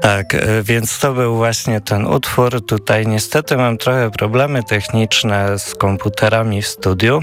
Tak, więc to był właśnie ten utwór. Tutaj niestety mam trochę problemy techniczne z komputerami w studiu,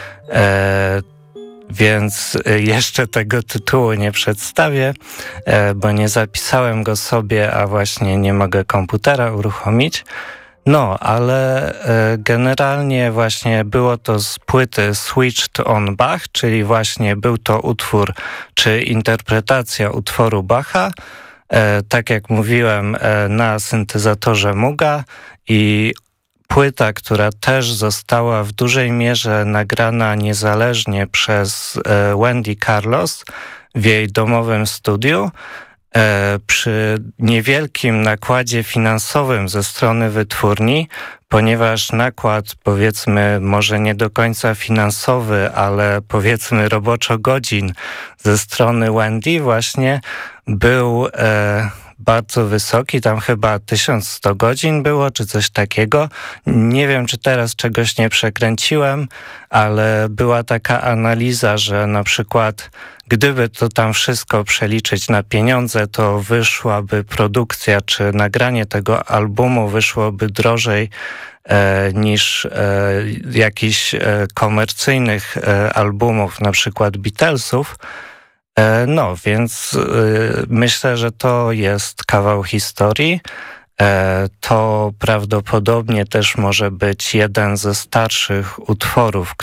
więc jeszcze tego tytułu nie przedstawię, bo nie zapisałem go sobie, a właśnie nie mogę komputera uruchomić. No, ale generalnie właśnie było to z płyty Switched on Bach, czyli właśnie był to utwór czy interpretacja utworu Bacha, tak jak mówiłem, na syntezatorze Muga i płyta, która też została w dużej mierze nagrana niezależnie przez Wendy Carlos w jej domowym studiu, przy niewielkim nakładzie finansowym ze strony wytwórni, ponieważ nakład, powiedzmy, może nie do końca finansowy, ale powiedzmy roboczo godzin ze strony Wendy właśnie był bardzo wysoki, tam chyba 1100 godzin było, czy coś takiego. Nie wiem, czy teraz czegoś nie przekręciłem, ale była taka analiza, że na przykład gdyby to tam wszystko przeliczyć na pieniądze, to wyszłaby produkcja, czy nagranie tego albumu wyszłoby drożej niż jakichś komercyjnych albumów, na przykład Beatlesów. No, więc myślę, że to jest kawał historii. To prawdopodobnie też może być jeden ze starszych utworów,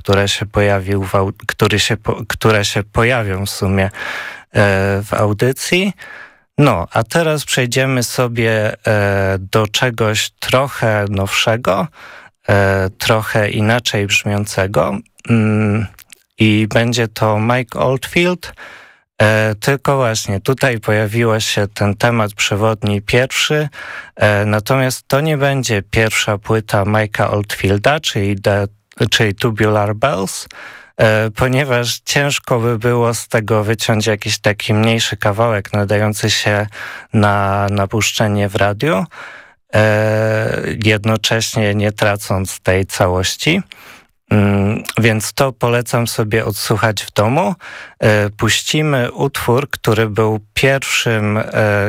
które się pojawią w sumie w audycji. No, a teraz przejdziemy sobie do czegoś trochę nowszego, trochę inaczej brzmiącego i będzie to Mike Oldfield. Tylko właśnie tutaj pojawił się ten temat przewodni pierwszy, natomiast to nie będzie pierwsza płyta Mike'a Oldfielda, czyli Tubular Bells, ponieważ ciężko by było z tego wyciąć jakiś taki mniejszy kawałek nadający się na puszczenie w radiu, jednocześnie nie tracąc tej całości. Więc to polecam sobie odsłuchać w domu. Puścimy utwór, który był pierwszym,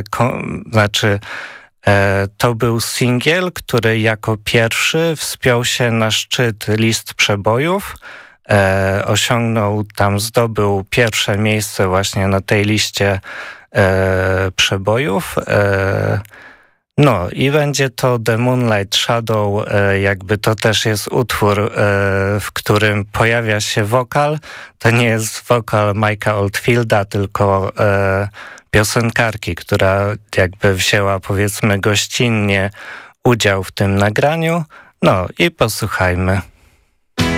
to był singiel, który jako pierwszy wspiął się na szczyt list przebojów. Zdobył pierwsze miejsce właśnie na tej liście przebojów. No i będzie to The Moonlight Shadow, jakby to też jest utwór, w którym pojawia się wokal. To nie jest wokal Mike'a Oldfielda, tylko piosenkarki, która jakby wzięła, powiedzmy, gościnnie udział w tym nagraniu. No i posłuchajmy.